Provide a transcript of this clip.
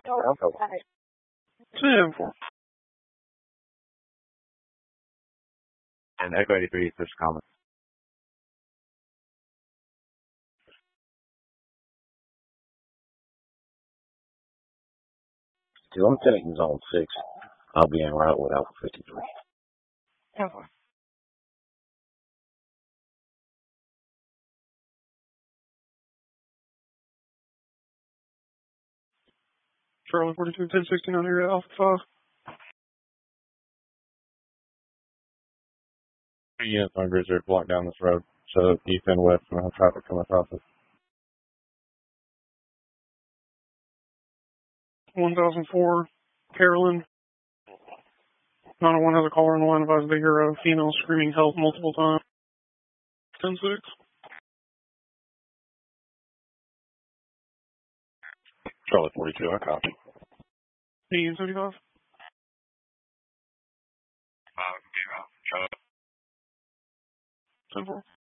Alpha. 10-4. And Echo 83 is just common. Still, I'm taking zone 6. I'll be en route with Alpha 53. Alpha. Charlie 42, 1069 here at Alpha 5. Units on Grizzly block down this road. So east and west, and have traffic come across us. 1004, Carolyn. 901 has a caller on the line, advised they hear a female screaming help multiple times. 10-6. Charlie 42, I copy. Median 75. Yeah, Charlie. 10-4.